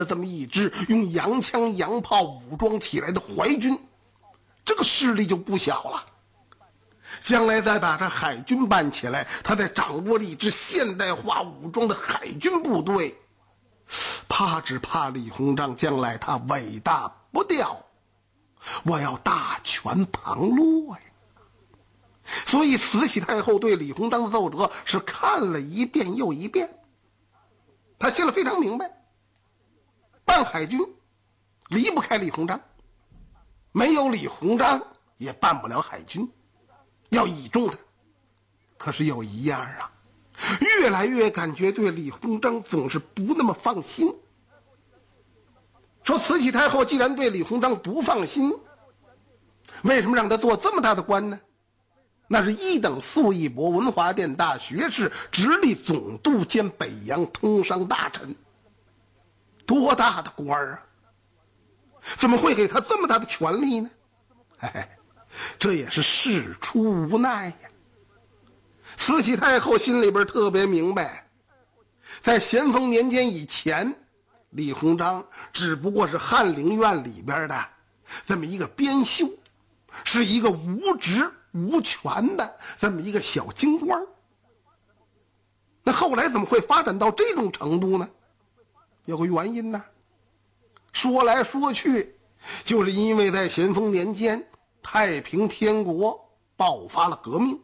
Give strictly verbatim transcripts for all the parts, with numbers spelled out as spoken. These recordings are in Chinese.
这么一支用洋枪洋炮武装起来的淮军，这个势力就不小了。将来再把这海军办起来，他再掌握了一支现代化武装的海军部队，怕只怕李鸿章将来他尾大不掉，我要大权旁落呀。所以慈禧太后对李鸿章的奏折是看了一遍又一遍，他心里非常明白，办海军离不开李鸿章，没有李鸿章也办不了海军，要倚重他。可是有一样啊，越来越感觉对李鸿章总是不那么放心。说慈禧太后既然对李鸿章不放心，为什么让他做这么大的官呢？那是一等粟一伯，文华殿大学士，直隶总督兼北洋通商大臣，多大的官啊！怎么会给他这么大的权力呢？哎，这也是事出无奈呀。慈禧太后心里边特别明白，在咸丰年间以前，李鸿章只不过是翰林院里边的这么一个编修，是一个无职无权的这么一个小京官。那后来怎么会发展到这种程度呢？有个原因呢。说来说去，就是因为在咸丰年间，太平天国爆发了革命。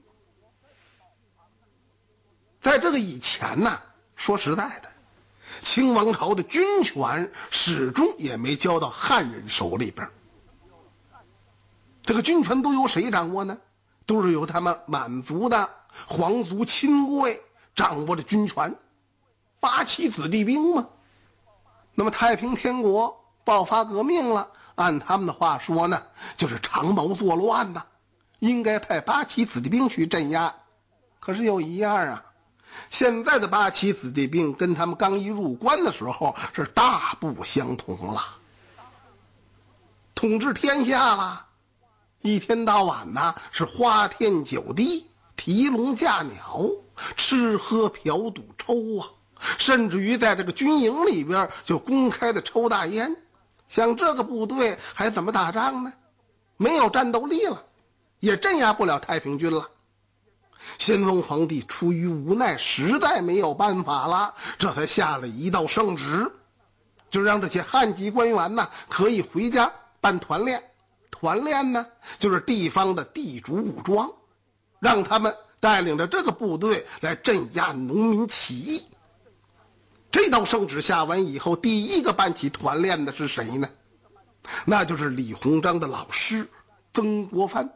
在这个以前呢，说实在的，清王朝的军权始终也没交到汉人手里边。这个军权都由谁掌握呢？都是由他们满族的皇族亲贵掌握的军权，八旗子弟兵嘛。那么太平天国爆发革命了，按他们的话说呢，就是长毛作乱呐，应该派八旗子弟兵去镇压。可是有一样啊，现在的八旗子弟兵跟他们刚一入关的时候是大不相同了。统治天下了，一天到晚呢是花天酒地，提笼架鸟，吃喝嫖赌抽啊，甚至于在这个军营里边就公开的抽大烟。像这个部队还怎么打仗呢？没有战斗力了，也镇压不了太平军了。咸丰皇帝出于无奈，实在没有办法了，这才下了一道圣旨，就让这些汉籍官员呢可以回家办团练。团练呢就是地方的地主武装，让他们带领着这个部队来镇压农民起义。这道圣旨下完以后，第一个办起团练的是谁呢？那就是李鸿章的老师曾国藩。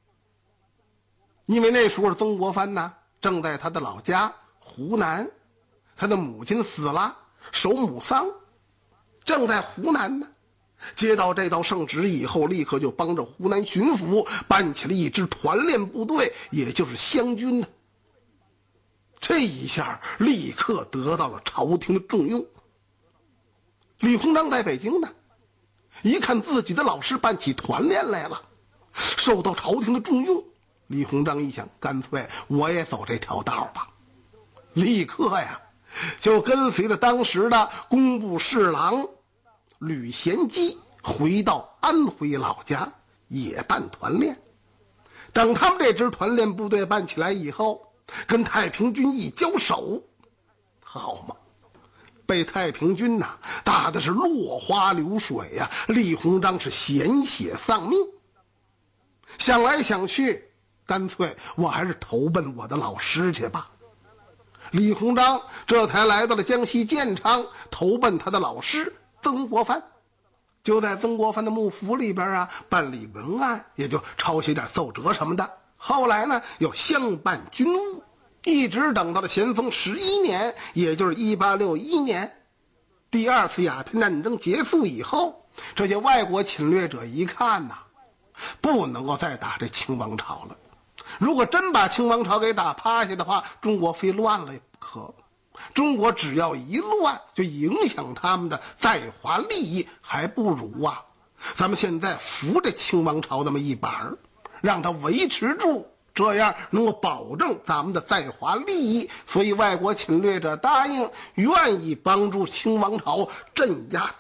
因为那时候曾国藩呢正在他的老家湖南，他的母亲死了，守母丧，正在湖南呢。接到这道圣旨以后，立刻就帮着湖南巡抚办起了一支团练部队，也就是湘军呢。这一下立刻得到了朝廷的重用。李鸿章在北京呢，一看自己的老师办起团练来了，受到朝廷的重用，李鸿章一想，干脆我也走这条道吧。立刻呀就跟随着当时的工部侍郎吕贤基回到安徽老家，也办团练。等他们这支团练部队办起来以后，跟太平军一交手，好嘛，被太平军呐打的是落花流水呀、啊！李鸿章是险血丧命。想来想去，干脆我还是投奔我的老师去吧。李鸿章这才来到了江西建昌，投奔他的老师曾国藩。就在曾国藩的幕府里边啊办理文案，也就抄写点奏折什么的。后来呢又相伴军务，一直等到了咸丰十一年，也就是一八六一年，第二次鸦片战争结束以后，这些外国侵略者一看呐，不能够再打这清王朝了。如果真把清王朝给打趴下的话，中国非乱了也不可。中国只要一乱，就影响他们的在华利益，还不如啊咱们现在扶着清王朝那么一板儿，让他维持住这样能够保证咱们的在华利益。所以外国侵略者答应愿意帮助清王朝镇压